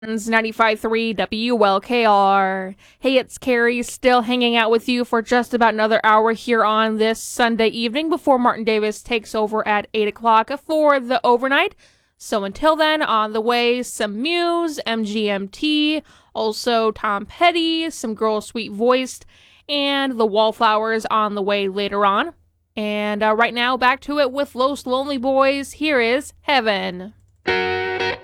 95.3 WLKR. Hey, it's Carrie, still hanging out with you for just about another hour here on this Sunday evening before Martin Davis takes over at 8 o'clock for the overnight. So until then, on the way, some Muse, MGMT, also Tom Petty, some Girl Sweet Voiced, and the Wallflowers on the way later on. And right now, back to it with Los Lonely Boys. Here is Heaven.